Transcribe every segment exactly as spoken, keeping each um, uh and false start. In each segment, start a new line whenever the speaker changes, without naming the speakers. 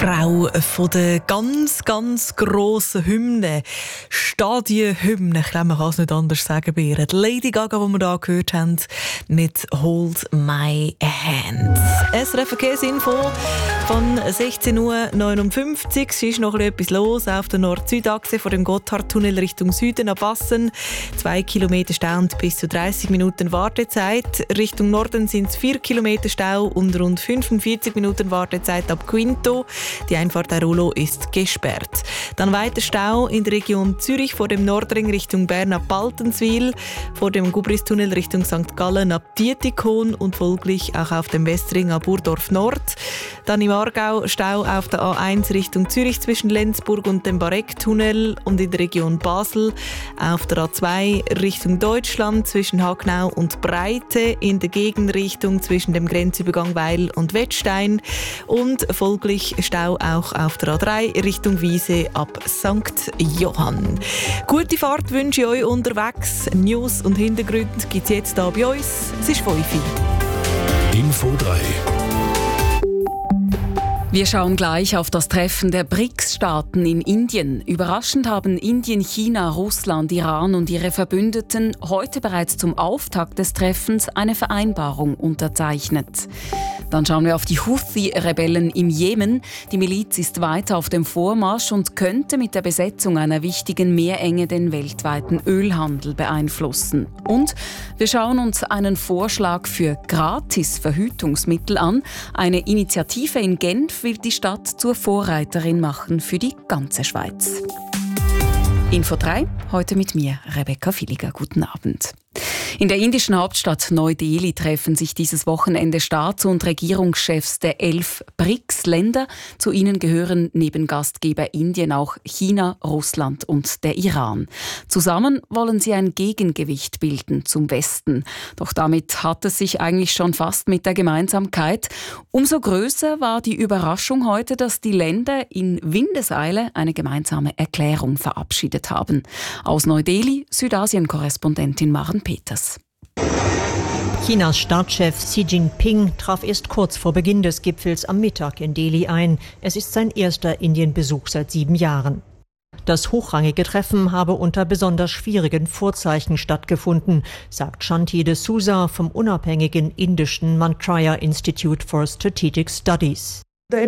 Frau von der ganz, ganz grossen Hymne, Stadionhymne, ich glaube, man kann es nicht anders sagen, Beeren. Lady Gaga, die wir hier gehört haben, mit «Hold My Hand». S R F Verkehrsinfo von sechzehn Uhr neunundfünfzig. Es ist noch etwas los auf der Nord-Süd-Achse vor dem Gotthardtunnel Richtung Süden ab Wassen. Zwei Kilometer Stau und bis zu dreißig Minuten Wartezeit. Richtung Norden sind es vier Kilometer Stau und rund fünfundvierzig Minuten Wartezeit ab Quinto. Die Einfahrt Airolo ist gesperrt. Dann weiter Stau in der Region Zürich vor dem Nordring Richtung Bern ab Baltenswil, vor dem Gubristunnel Richtung Sankt Gallen ab Dietikon und folglich auch auf dem Westring ab Urdorf Nord. Dann im Aargau Stau auf der A eins Richtung Zürich zwischen Lenzburg und dem Barecktunnel und in der Region Basel. Auf der A zwei Richtung Deutschland zwischen Hagnau und Breite, in der Gegenrichtung zwischen dem Grenzübergang Weil und Wettstein und folglich Stau auch auf der A drei Richtung Wiese ab Sankt Johann. Gute Fahrt wünsche ich euch unterwegs. News und Hintergründe gibt es jetzt hier bei uns. Es ist fünf Uhr.
Info drei.
Wir schauen gleich auf das Treffen der B R I C S-Staaten in Indien. Überraschend haben Indien, China, Russland, Iran und ihre Verbündeten heute bereits zum Auftakt des Treffens eine Vereinbarung unterzeichnet. Dann schauen wir auf die Houthi-Rebellen im Jemen. Die Miliz ist weiter auf dem Vormarsch und könnte mit der Besetzung einer wichtigen Meerenge den weltweiten Ölhandel beeinflussen. Und wir schauen uns einen Vorschlag für Gratis-Verhütungsmittel an. Eine Initiative in Genf will die Stadt zur Vorreiterin machen für die ganze Schweiz. Info drei, heute mit mir, Rebecca Villiger. Guten Abend. In der indischen Hauptstadt Neu-Delhi treffen sich dieses Wochenende Staats- und Regierungschefs der elf B R I C S-Länder. Zu ihnen gehören neben Gastgeber Indien auch China, Russland und der Iran. Zusammen wollen sie ein Gegengewicht bilden zum Westen. Doch damit hat es sich eigentlich schon fast mit der Gemeinsamkeit. Umso größer war die Überraschung heute, dass die Länder in Windeseile eine gemeinsame Erklärung verabschiedet haben. Aus Neu-Delhi, Südasien-Korrespondentin Maren Peters.
Chinas Staatschef Xi Jinping traf erst kurz vor Beginn des Gipfels am Mittag in Delhi ein. Es ist sein erster Indienbesuch seit sieben Jahren. Das hochrangige Treffen habe unter besonders schwierigen Vorzeichen stattgefunden, sagt Shanti de Souza vom unabhängigen indischen Mantraya Institute for Strategic Studies.
Der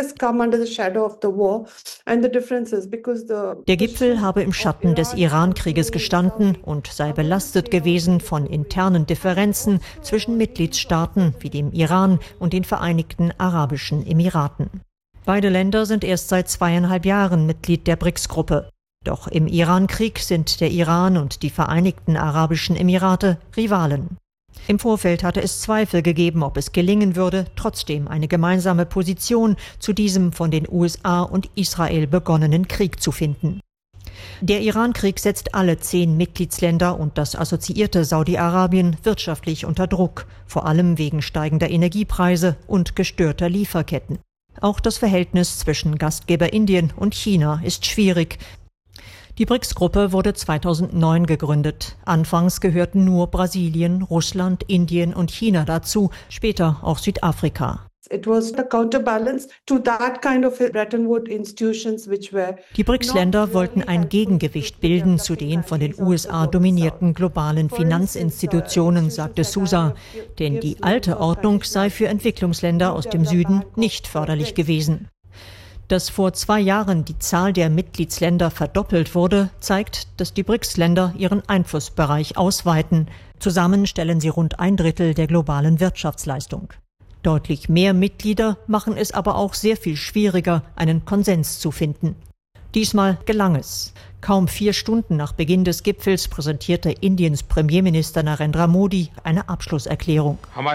Gipfel habe im Schatten des Iran-Krieges gestanden und sei belastet gewesen von internen Differenzen zwischen Mitgliedstaaten wie dem Iran und den Vereinigten Arabischen Emiraten. Beide Länder sind erst seit zweieinhalb Jahren Mitglied der B R I C S-Gruppe. Doch im Iran-Krieg sind der Iran und die Vereinigten Arabischen Emirate Rivalen. Im Vorfeld hatte es Zweifel gegeben, ob es gelingen würde, trotzdem eine gemeinsame Position zu diesem von den U S A und Israel begonnenen Krieg zu finden. Der Iran-Krieg setzt alle zehn Mitgliedsländer und das assoziierte Saudi-Arabien wirtschaftlich unter Druck, vor allem wegen steigender Energiepreise und gestörter Lieferketten. Auch das Verhältnis zwischen Gastgeber Indien und China ist schwierig. Die B R I C S-Gruppe wurde zweitausendneun gegründet. Anfangs gehörten nur Brasilien, Russland, Indien und China dazu, später auch Südafrika.
It was a counterbalance to that kind of Bretton Woods institutions which were.
Die B R I C S-Länder wollten ein Gegengewicht bilden zu den von den U S A dominierten globalen Finanzinstitutionen, sagte Souza. Denn die alte Ordnung sei für Entwicklungsländer aus dem Süden nicht förderlich gewesen. Dass vor zwei Jahren die Zahl der Mitgliedsländer verdoppelt wurde, zeigt, dass die B R I C S-Länder ihren Einflussbereich ausweiten. Zusammen stellen sie rund ein Drittel der globalen Wirtschaftsleistung. Deutlich mehr Mitglieder machen es aber auch sehr viel schwieriger, einen Konsens zu finden. Diesmal gelang es. Kaum vier Stunden nach Beginn des Gipfels präsentierte Indiens Premierminister Narendra Modi eine Abschlusserklärung.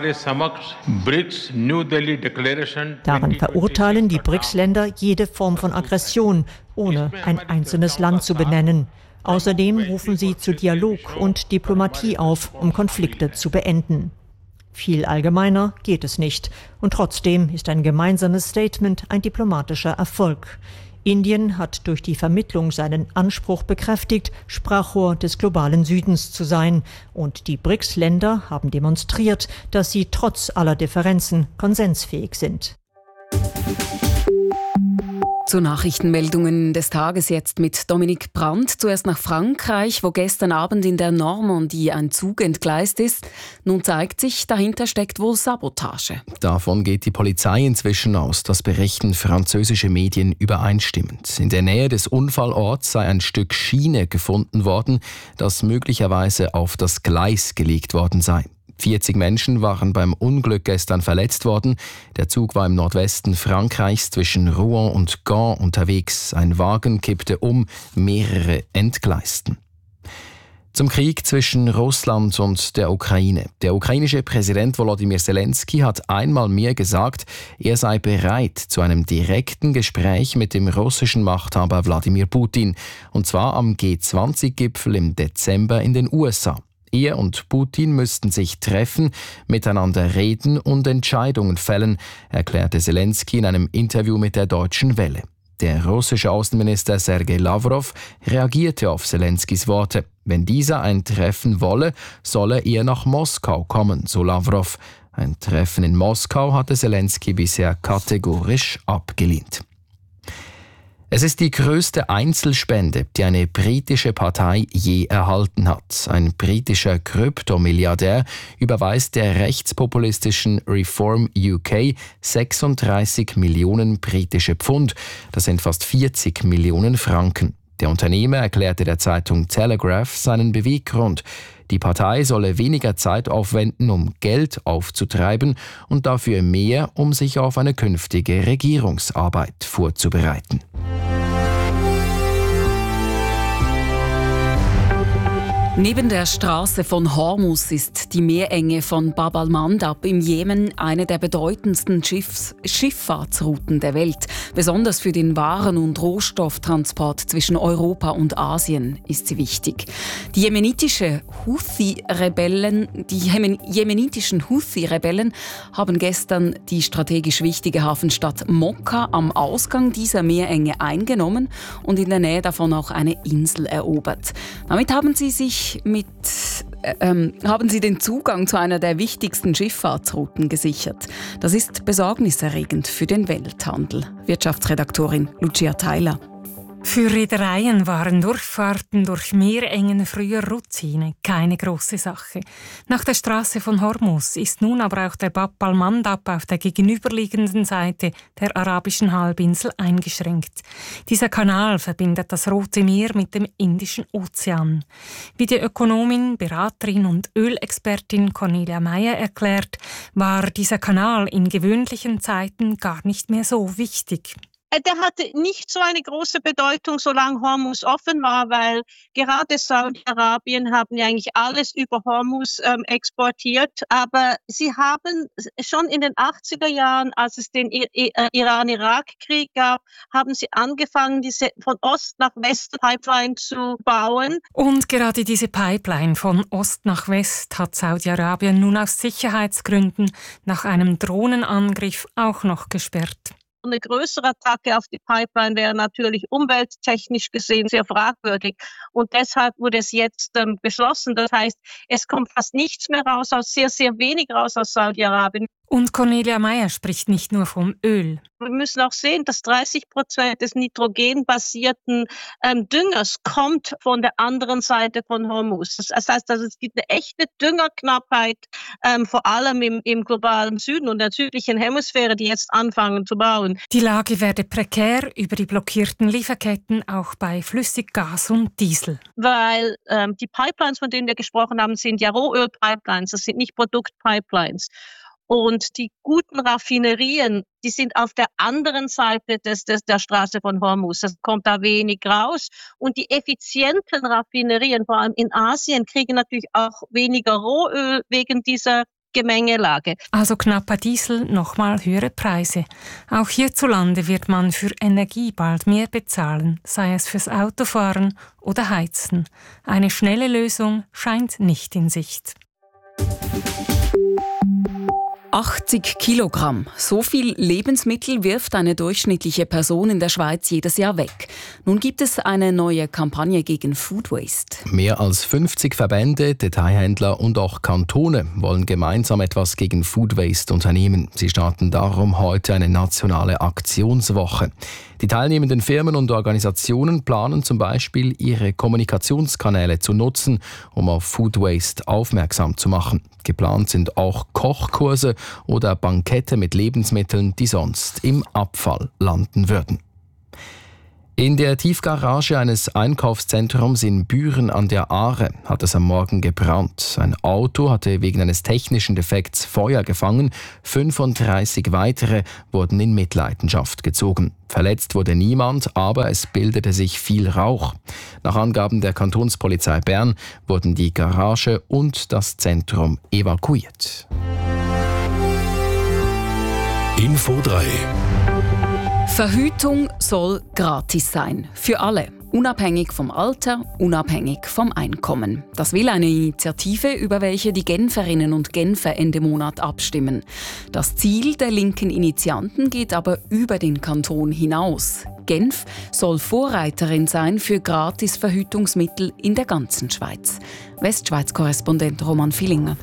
Darin verurteilen die B R I C S-Länder jede Form von Aggression, ohne ein einzelnes Land zu benennen. Außerdem rufen sie zu Dialog und Diplomatie auf, um Konflikte zu beenden. Viel allgemeiner geht es nicht. Und trotzdem ist ein gemeinsames Statement ein diplomatischer Erfolg. Indien hat durch die Vermittlung seinen Anspruch bekräftigt, Sprachrohr des globalen Südens zu sein. Und die B R I C S-Länder haben demonstriert, dass sie trotz aller Differenzen konsensfähig sind.
Zu Nachrichtenmeldungen des Tages jetzt mit Dominik Brandt. Zuerst nach Frankreich, wo gestern Abend in der Normandie ein Zug entgleist ist. Nun zeigt sich, dahinter steckt wohl Sabotage.
Davon geht die Polizei inzwischen aus. Das berichten französische Medien übereinstimmend. In der Nähe des Unfallorts sei ein Stück Schiene gefunden worden, das möglicherweise auf das Gleis gelegt worden sei. vierzig Menschen waren beim Unglück gestern verletzt worden. Der Zug war im Nordwesten Frankreichs zwischen Rouen und Gand unterwegs. Ein Wagen kippte um, mehrere entgleisten. Zum Krieg zwischen Russland und der Ukraine. Der ukrainische Präsident Volodymyr Zelensky hat einmal mehr gesagt, er sei bereit zu einem direkten Gespräch mit dem russischen Machthaber Wladimir Putin. Und zwar am G zwanzig Gipfel im Dezember in den U S A. Er und Putin müssten sich treffen, miteinander reden und Entscheidungen fällen, erklärte Zelensky in einem Interview mit der Deutschen Welle. Der russische Außenminister Sergei Lavrov reagierte auf Zelenskys Worte. Wenn dieser ein Treffen wolle, solle er nach Moskau kommen, so Lavrov. Ein Treffen in Moskau hatte Zelensky bisher kategorisch abgelehnt. Es ist die größte Einzelspende, die eine britische Partei je erhalten hat. Ein britischer Kryptomilliardär überweist der rechtspopulistischen Reform U K sechsunddreißig Millionen britische Pfund. Das sind fast vierzig Millionen Franken. Der Unternehmer erklärte der Zeitung Telegraph seinen Beweggrund. Die Partei solle weniger Zeit aufwenden, um Geld aufzutreiben und dafür mehr, um sich auf eine künftige Regierungsarbeit vorzubereiten.
Neben der Straße von Hormuz ist die Meerenge von Bab al-Mandab im Jemen eine der bedeutendsten Schiffs- Schifffahrtsrouten der Welt. Besonders für den Waren- und Rohstofftransport zwischen Europa und Asien ist sie wichtig. Die jemenitische Houthi-Rebellen, die Jemen- jemenitischen Houthi-Rebellen haben gestern die strategisch wichtige Hafenstadt Mokka am Ausgang dieser Meerenge eingenommen und in der Nähe davon auch eine Insel erobert. Damit haben sie sich Mit, ähm, haben sie den Zugang zu einer der wichtigsten Schifffahrtsrouten gesichert. Das ist besorgniserregend für den Welthandel. Wirtschaftsredaktorin Lucia Theiler.
Für Reedereien waren Durchfahrten durch Meerengen früher Routine, keine große Sache. Nach der Straße von Hormuz ist nun aber auch der Bab al-Mandab auf der gegenüberliegenden Seite der arabischen Halbinsel eingeschränkt. Dieser Kanal verbindet das Rote Meer mit dem Indischen Ozean. Wie die Ökonomin, Beraterin und Ölexpertin Cornelia Meyer erklärt, war dieser Kanal in gewöhnlichen Zeiten gar nicht mehr so wichtig.
Der hatte nicht so eine große Bedeutung, solange Hormuz offen war, weil gerade Saudi-Arabien haben ja eigentlich alles über Hormuz ähm, exportiert. Aber sie haben schon in den achtziger Jahren, als es den Iran-Irak-Krieg gab, haben sie angefangen, diese von Ost nach West Pipeline zu bauen.
Und gerade diese Pipeline von Ost nach West hat Saudi-Arabien nun aus Sicherheitsgründen nach einem Drohnenangriff auch noch gesperrt.
Eine größere Attacke auf die Pipeline wäre natürlich umwelttechnisch gesehen sehr fragwürdig. Und deshalb wurde es jetzt ähm, beschlossen. Das heißt, es kommt fast nichts mehr raus, aus sehr, sehr wenig raus aus Saudi-Arabien.
Und Cornelia Meyer spricht nicht nur vom Öl.
Wir müssen auch sehen, dass dreißig Prozent des nitrogenbasierten ähm, Düngers kommt von der anderen Seite von Hormuz. Das heißt, also, es gibt eine echte Düngerknappheit, ähm, vor allem im, im globalen Süden und der südlichen Hemisphäre, die jetzt anfangen zu bauen.
Die Lage werde prekär über die blockierten Lieferketten auch bei Flüssiggas und Diesel.
Weil ähm, die Pipelines, von denen wir gesprochen haben, sind ja Rohölpipelines, das sind nicht Produktpipelines. Und die guten Raffinerien, die sind auf der anderen Seite des, des, der Straße von Hormuz. Das kommt da wenig raus. Und die effizienten Raffinerien, vor allem in Asien, kriegen natürlich auch weniger Rohöl wegen dieser Gemengelage.
Also knapper Diesel, nochmal höhere Preise. Auch hierzulande wird man für Energie bald mehr bezahlen, sei es fürs Autofahren oder Heizen. Eine schnelle Lösung scheint nicht in Sicht.
achtzig Kilogramm. So viel Lebensmittel wirft eine durchschnittliche Person in der Schweiz jedes Jahr weg. Nun gibt es eine neue Kampagne gegen Food Waste.
Mehr als fünfzig Verbände, Detailhändler und auch Kantone wollen gemeinsam etwas gegen Food Waste unternehmen. Sie starten darum heute eine nationale Aktionswoche. Die teilnehmenden Firmen und Organisationen planen zum Beispiel, ihre Kommunikationskanäle zu nutzen, um auf Food Waste aufmerksam zu machen. Geplant sind auch Kochkurse oder Bankette mit Lebensmitteln, die sonst im Abfall landen würden. In der Tiefgarage eines Einkaufszentrums in Büren an der Aare hat es am Morgen gebrannt. Ein Auto hatte wegen eines technischen Defekts Feuer gefangen. fünfunddreißig weitere wurden in Mitleidenschaft gezogen. Verletzt wurde niemand, aber es bildete sich viel Rauch. Nach Angaben der Kantonspolizei Bern wurden die Garage und das Zentrum evakuiert.
Info drei.
Verhütung soll gratis sein. Für alle. Unabhängig vom Alter, unabhängig vom Einkommen. Das will eine Initiative, über welche die Genferinnen und Genfer Ende Monat abstimmen. Das Ziel der linken Initianten geht aber über den Kanton hinaus. Genf soll Vorreiterin sein für gratis Verhütungsmittel in der ganzen Schweiz. Westschweiz-Korrespondent Roman Villinger.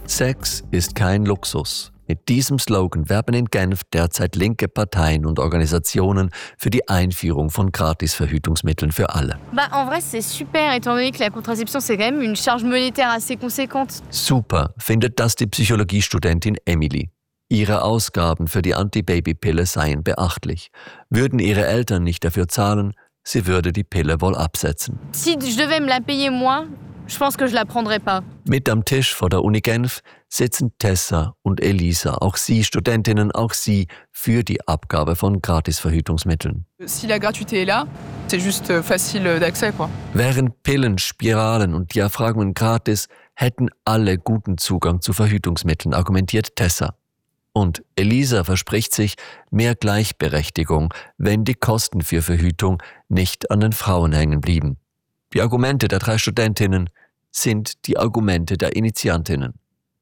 Sex ist kein Luxus. Mit diesem Slogan werben in Genf derzeit linke Parteien und Organisationen für die Einführung von Gratis-Verhütungsmitteln für alle.
Bah, en vrai, c'est super, étant donné que la contraception, c'est quand même une charge monétaire assez conséquente.
Super, findet das die Psychologiestudentin Emily. Ihre Ausgaben für die Antibabypille seien beachtlich. Würden ihre Eltern nicht dafür zahlen, sie würde die Pille wohl absetzen.
Si je devais me la payer moi, je pense que je la prendrais pas.
Mit am Tisch vor der Uni Genf sitzen Tessa und Elisa, auch sie Studentinnen, auch sie für die Abgabe von Gratisverhütungsmitteln.
Si la gratuité est là, c'est juste facile d'accès, quoi.
Wären Pillen, Spiralen und Diaphragmen gratis, hätten alle guten Zugang zu Verhütungsmitteln, argumentiert Tessa. Und Elisa verspricht sich mehr Gleichberechtigung, wenn die Kosten für Verhütung nicht an den Frauen hängen blieben. Die Argumente der drei Studentinnen sind die Argumente der Initiantinnen.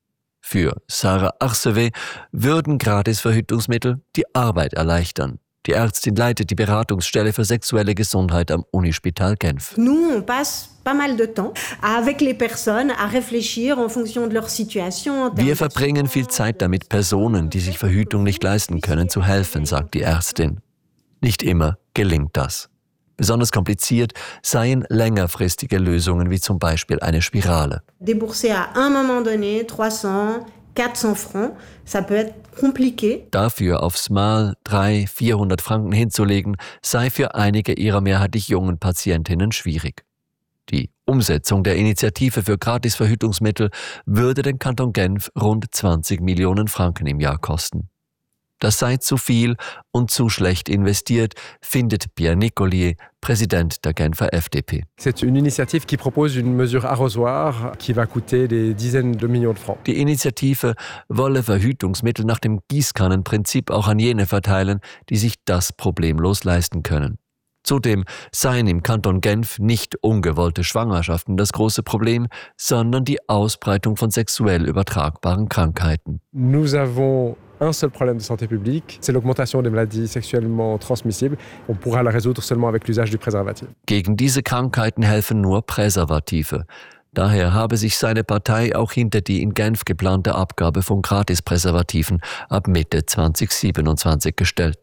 Für Sarah Arsevé würden Gratisverhütungsmittel die Arbeit erleichtern. Die Ärztin leitet die Beratungsstelle für sexuelle Gesundheit am Unispital Genf.
Nous, on passe pas mal de temps avec les personnes à réfléchir en fonction de leur situation.
Wir verbringen viel Zeit damit, Personen, die sich Verhütung nicht leisten können, zu helfen, sagt die Ärztin. Nicht immer gelingt das. Besonders kompliziert seien längerfristige Lösungen, wie zum Beispiel eine Spirale.
Débourser à un moment donné trois cents, quatre cents francs, ça peut être compliqué.
Dafür aufs Mal dreihundert, vierhundert Franken hinzulegen, sei für einige ihrer mehrheitlich jungen Patientinnen schwierig. Die Umsetzung der Initiative für Gratisverhütungsmittel würde den Kanton Genf rund zwanzig Millionen Franken im Jahr kosten. Das sei zu viel und zu schlecht investiert, findet Pierre Nicolier, Präsident der Genfer F D P.
C'est une initiative qui propose une mesure arrosoir qui va coûter des dizaines de millions de francs.
Die Initiative wolle Verhütungsmittel nach dem Gießkannenprinzip auch an jene verteilen, die sich das problemlos leisten können. Zudem seien im Kanton Genf nicht ungewollte Schwangerschaften das große Problem, sondern die Ausbreitung von sexuell übertragbaren Krankheiten.
Nous avons un seul problème de santé publique, c'est l'augmentation des maladies sexuellement transmissibles. On pourra la résoudre seulement avec l'usage du préservatif.
Gegen diese Krankheiten helfen nur Präservative. Daher habe sich seine Partei auch hinter die in Genf geplante Abgabe von Gratispräservativen ab Mitte zweitausendsiebenundzwanzig gestellt.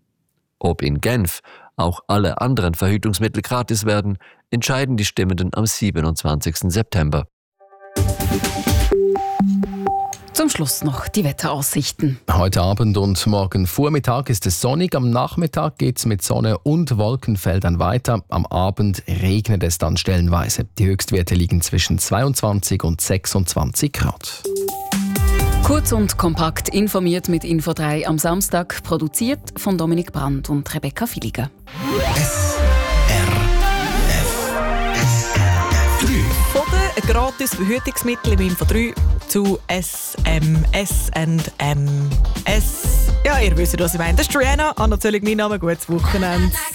Ob in Genf auch alle anderen Verhütungsmittel gratis werden, entscheiden die Stimmenden am siebenundzwanzigsten September.
Zum Schluss noch die Wetteraussichten.
Heute Abend und morgen Vormittag ist es sonnig. Am Nachmittag geht es mit Sonne und Wolkenfeldern weiter. Am Abend regnet es dann stellenweise. Die Höchstwerte liegen zwischen zweiundzwanzig und sechsundzwanzig Grad.
Kurz und kompakt informiert mit Info drei am Samstag. Produziert von Dominik Brandt und Rebecca Villiger.
S R F drei.
Von den gratis Verhütungsmitteln im Info drei zu S M S und M S. Ja, ihr wisst, was ich meine. Das ist Rihanna. Anna Zöllig, mein Name. Gutes Wochenende.